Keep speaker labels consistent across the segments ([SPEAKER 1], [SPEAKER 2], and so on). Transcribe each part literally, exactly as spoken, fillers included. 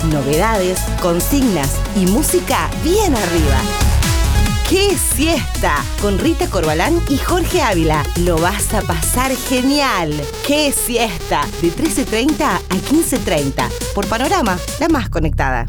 [SPEAKER 1] novedades, consignas y música bien arriba. ¡Qué siesta! Con Rita Corbalán y Jorge Ávila. Lo vas a pasar genial. ¡Qué siesta! De trece treinta a quince treinta. Por Panorama, la más conectada.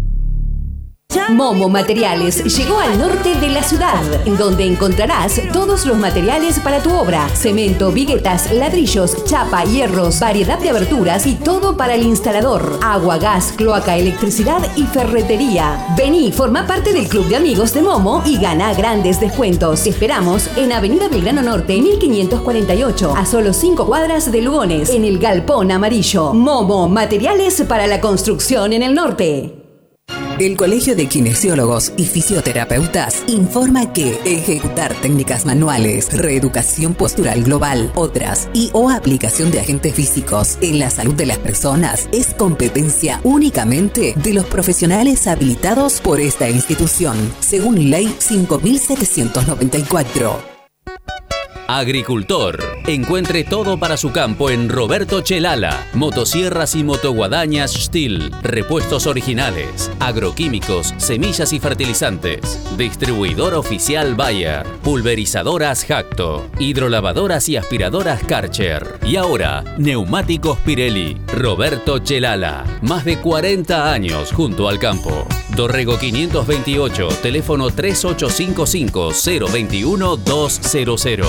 [SPEAKER 2] Momo Materiales llegó al norte de la ciudad, en donde encontrarás todos los materiales para tu obra: cemento, viguetas, ladrillos, chapa, hierros, variedad de aberturas y todo para el instalador: agua, gas, cloaca, electricidad y ferretería. Vení, forma parte del club de amigos de Momo y gana grandes descuentos. Te esperamos en Avenida Belgrano Norte, mil quinientos cuarenta y ocho, a solo cinco cuadras de Lugones, en el Galpón Amarillo. Momo Materiales para la construcción en el norte.
[SPEAKER 3] El Colegio de Kinesiólogos y Fisioterapeutas informa que ejecutar técnicas manuales, reeducación postural global, otras y o aplicación de agentes físicos en la salud de las personas es competencia únicamente de los profesionales habilitados por esta institución, según Ley cinco mil setecientos noventa y cuatro.
[SPEAKER 4] Agricultor. Encuentre todo para su campo en Roberto Chelala. Motosierras y motoguadañas Stihl. Repuestos originales. Agroquímicos, semillas y fertilizantes. Distribuidor oficial Bayer. Pulverizadoras Jacto. Hidrolavadoras y aspiradoras Karcher. Y ahora, neumáticos Pirelli. Roberto Chelala. Más de cuarenta años junto al campo. Dorrego quinientos veintiocho. Teléfono tres ocho cinco cinco, cero dos uno, dos cero cero.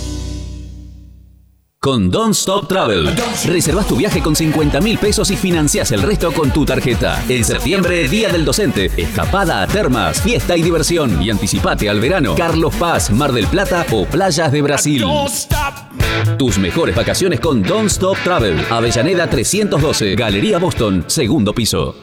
[SPEAKER 4] Con Don't Stop Travel. Reservas tu viaje con cincuenta mil pesos y financiás el resto con tu tarjeta. En septiembre, Día del Docente. Escapada a termas, fiesta y diversión. Y anticipate al verano. Carlos Paz, Mar del Plata o playas de Brasil. Tus mejores vacaciones con Don't Stop Travel. Avellaneda trescientos doce, Galería Boston, segundo piso.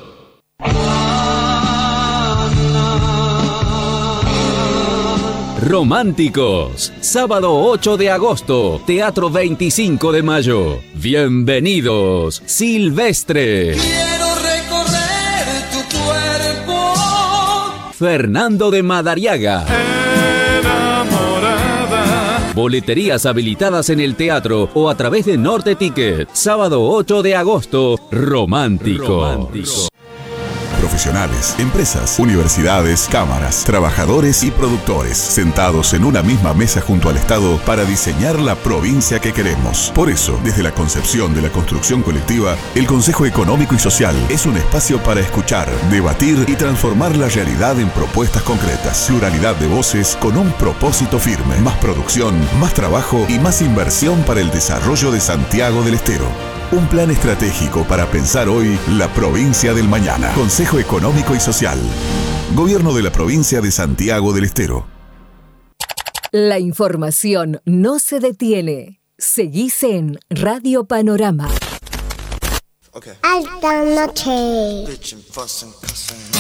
[SPEAKER 4] Románticos. Sábado ocho de agosto. Teatro veinticinco de mayo. Bienvenidos. Silvestre.
[SPEAKER 5] Quiero recorrer tu cuerpo.
[SPEAKER 4] Fernando de Madariaga. Enamorada. Boleterías habilitadas en el teatro o a través de Norte Ticket. Sábado ocho de agosto. Romántico. Romántico.
[SPEAKER 6] Profesionales, empresas, universidades, cámaras, trabajadores y productores, sentados en una misma mesa junto al Estado para diseñar la provincia que queremos. Por eso, desde la concepción de la construcción colectiva, el Consejo Económico y Social es un espacio para escuchar, debatir y transformar la realidad en propuestas concretas. Pluralidad de voces con un propósito firme. Más producción, más trabajo y más inversión para el desarrollo de Santiago del Estero. Un plan estratégico para pensar hoy la provincia del mañana. Consejo Económico y Social. Gobierno de la provincia de Santiago del Estero.
[SPEAKER 2] La información no se detiene. Seguís en Radio Panorama.
[SPEAKER 7] Okay. Alta noche.